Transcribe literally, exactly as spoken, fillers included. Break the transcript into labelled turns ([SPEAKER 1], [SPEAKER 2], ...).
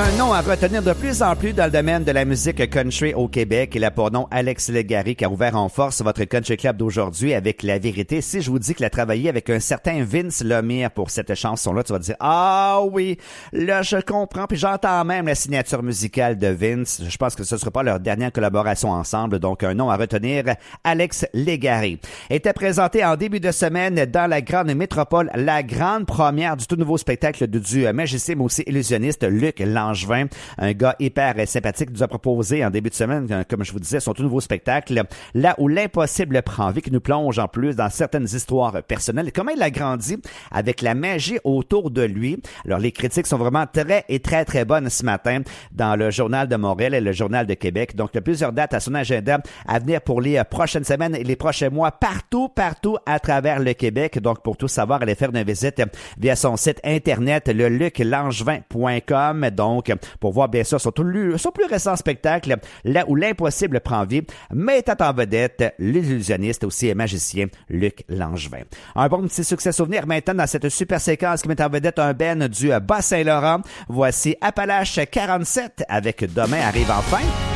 [SPEAKER 1] Un nom à retenir de plus en plus dans le domaine de la musique country au Québec. Il a pour nom Alex Légaré, qui a ouvert en force votre country club d'aujourd'hui avec La Vérité. Si je vous dis qu'il a travaillé avec un certain Vince Lemire pour cette chanson-là, tu vas dire « Ah oui, là je comprends ». Puis j'entends même la signature musicale de Vince. Je pense que ce ne sera pas leur dernière collaboration ensemble. Donc un nom à retenir, Alex Légaré. Était présenté en début de semaine dans la grande métropole, la grande première du tout nouveau spectacle de, du magicien, mais aussi illusionniste Luc Langevin, un gars hyper sympathique, nous a proposé en début de semaine, comme je vous disais, son tout nouveau spectacle, là où l'impossible prend vie, qui nous plonge en plus dans certaines histoires personnelles. Comment il a grandi avec la magie autour de lui. Alors, les critiques sont vraiment très et très, très bonnes ce matin dans le Journal de Montréal et le Journal de Québec. Donc, il y a plusieurs dates à son agenda à venir pour les prochaines semaines et les prochains mois, partout, partout à travers le Québec. Donc, pour tout savoir, allez faire une visite via son site internet, le luc langevin point com. Donc, pour voir bien sûr son, tout, son plus récent spectacle, là où l'impossible prend vie, mettant en vedette l'illusionniste aussi et magicien Luc Langevin. Un bon petit succès souvenir maintenant dans cette super séquence qui met en vedette un Ben du Bas-Saint-Laurent. Voici Appalache quarante-sept avec Demain arrive enfin.